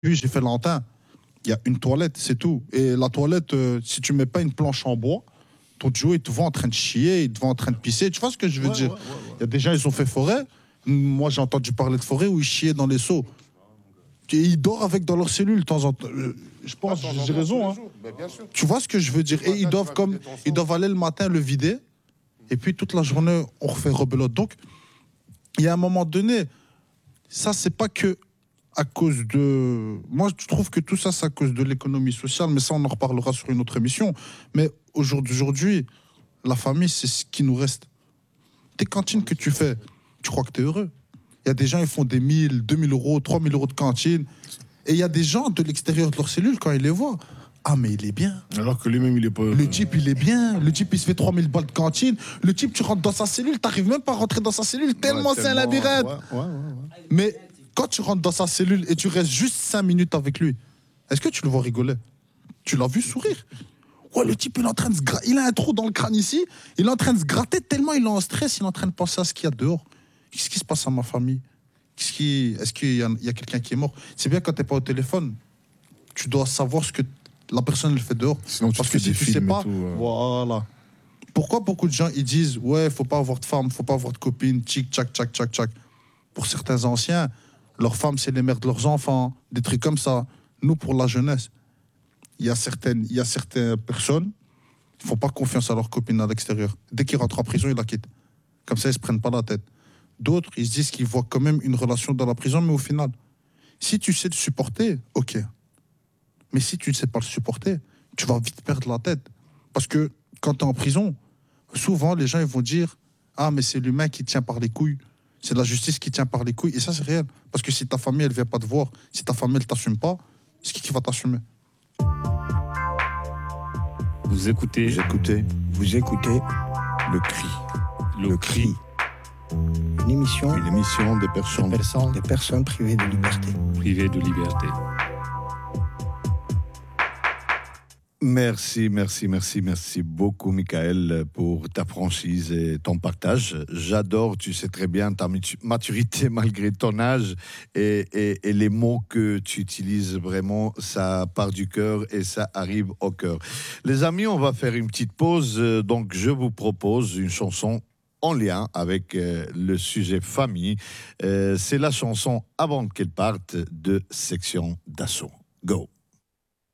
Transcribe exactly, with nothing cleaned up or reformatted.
Puis j'ai fait l'antin. Il y a une toilette, c'est tout. Et la toilette, euh, si tu mets pas une planche en bois, ton Joe, il te voit en train de chier, il te voit en train de pisser. Tu vois ce que je veux Ouais, dire? ouais, ouais, ouais. Il y a des gens, ils ont fait forêt. Moi, j'ai entendu parler de forêt où ils chiaient dans les seaux. Et ils dorment avec dans leur cellule de temps en temps. Euh, Je pense, Pas de temps en j'ai temps, raison. tous les Hein. jours. Ben, bien sûr. Tu vois ce que je veux dire? Le Et matin, ils tu doivent vas comme, vider ton ils seau. doivent aller le matin le vider. Et puis toute la journée, on refait rebelote. Donc, il y a un moment donné, ça, c'est pas que à cause de. Moi, je trouve que tout ça, c'est à cause de l'économie sociale, mais ça, on en reparlera sur une autre émission. Mais aujourd'hui, la famille, c'est ce qui nous reste. Tes cantines que tu fais, tu crois que tu es heureux. Il y a des gens, ils font des mille, deux mille euros, trois mille euros de cantine. Et il y a des gens de l'extérieur de leur cellule, quand ils les voient, ah, mais il est bien. Alors que lui-même, il est pas. Le type, il est bien. Le type, il se fait trois mille balles de cantine. Le type, tu rentres dans sa cellule, t'arrives même pas à rentrer dans sa cellule, tellement c'est un labyrinthe. Ouais, ouais, ouais, ouais. Mais quand tu rentres dans sa cellule et tu restes juste cinq minutes avec lui, est-ce que tu le vois rigoler? Tu l'as vu sourire? Ouais, le type, il est en train de se gra- il a un trou dans le crâne ici, il est en train de se gratter tellement il est en stress, il est en train de penser à ce qu'il y a dehors. Qu'est-ce qui se passe à ma famille? Qu'est-ce qui... Est-ce qu'il y a, il y a quelqu'un qui est mort? C'est bien quand t'es pas au téléphone, tu dois savoir ce que la personne elle fait dehors. Sinon, tu Parce te que fais si des tu sais films et pas, tout, euh. voilà. Pourquoi beaucoup de gens ils disent ouais, faut pas avoir de femme, faut pas avoir de copine, tchic, tchac, tchac, tchac, tchac. Pour certains anciens, leurs femmes c'est les mères de leurs enfants, des trucs comme ça. Nous pour la jeunesse, il y a certaines, il y a certaines personnes, ils font pas confiance à leurs copines à l'extérieur. Dès qu'ils rentrent en prison, ils la quittent. Comme ça, ils se prennent pas la tête. D'autres, ils se disent qu'ils voient quand même une relation dans la prison, mais au final, si tu sais le supporter, ok. Mais si tu ne sais pas le supporter, tu vas vite perdre la tête. Parce que quand tu es en prison, souvent les gens ils vont dire ah, mais c'est l'humain qui tient par les couilles. C'est la justice qui tient par les couilles. Et ça, c'est réel. Parce que si ta famille, elle vient pas te voir, si ta famille, elle t'assume pas, c'est qui qui va t'assumer? Vous écoutez Vous écoutez Vous écoutez le cri. le cri. une émission Une émission des personnes. des personnes, des personnes privées de liberté. privé de liberté. Merci, merci, merci, merci beaucoup, Michael, pour ta franchise et ton partage. J'adore, tu sais très bien, ta maturité malgré ton âge et, et, et les mots que tu utilises. Vraiment, ça part du cœur et ça arrive au cœur. Les amis, on va faire une petite pause. Donc, je vous propose une chanson en lien avec euh, le sujet famille. Euh, c'est la chanson Avant qu'elle parte de Section d'Assaut. Go!